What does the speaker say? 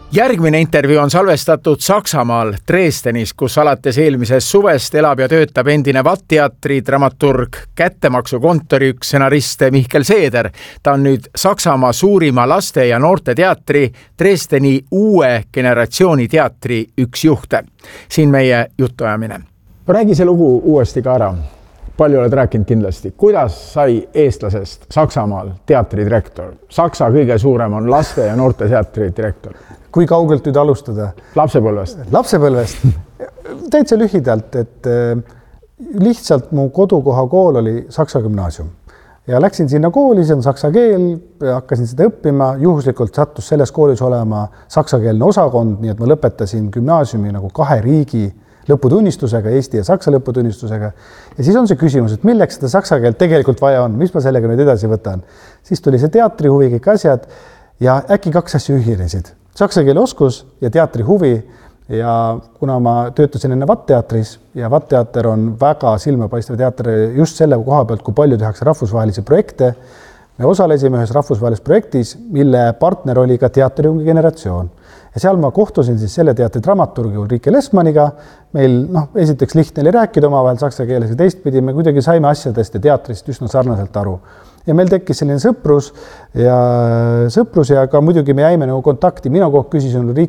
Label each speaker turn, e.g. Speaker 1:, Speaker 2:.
Speaker 1: Järgmine intervjuu on salvestatud Saksamaal Dresdenis, kus alates eelmisest suvest elab ja töötab endine VAT-teatri dramaturg, kättemaksukontori üks stsenarist Mihkel Seeder. Ta on nüüd Saksamaa suurima laste- ja noorteteatri Dresdeni uue generatsiooni teatri üks juhte. Siin meie jutuajamine. Räägi see lugu uuesti ka ära. Palju oled rääkinud kindlasti. Kuidas sai eestlasest Saksamaal teatridirektor? Saksa kõige suurem on laste- ja noorteteatri direktor.
Speaker 2: Kui kaugelt nüüd alustada?
Speaker 1: Lapsepõlvest.
Speaker 2: Lapsepõlvest. Täitsa lühidalt, et lihtsalt mu kodukoha kool oli Saksa gümnaasium. Ja läksin sinna kooli, see on saksa keel, hakkasin seda õppima. Juhuslikult sattus selles koolis olema saksakeelne osakond, nii et ma lõpetasin gümnaasiumi nagu 2 riigi lõputunnistusega, Eesti ja Saksa lõputunnistusega. Ja siis on see küsimus, et milleks seda saksa keelt tegelikult vaja on, mis ma sellega nüüd edasi võtan. Siis tuli see teatrihuvi, kõik asjad ja äkki 2 asja ühinesid. Saksa keele oskus ja teatri huvi ja kuna ma töötasin enne VAT-teatris ja VAT-teater on väga silmapaistev teater just selle koha pealt, kui palju tehakse rahvusvahelisi projekte, me osalesime ühes rahvusvahelises projektis, mille partner oli ka teatriungi generatsioon. Ja seal ma kohtusin siis selle teatri dramaturgi Ulrike Lessmanniga. Meil esiteks lihtne oli rääkida omavahel saksa keeles ja teistpidi me kuidagi saime asjadest ja teatrist üsna sarnaselt aru. Ja meil tekkis selline sõprus ja ka muidugi me jäime nagu kontakti. Mina küsisin Ulrike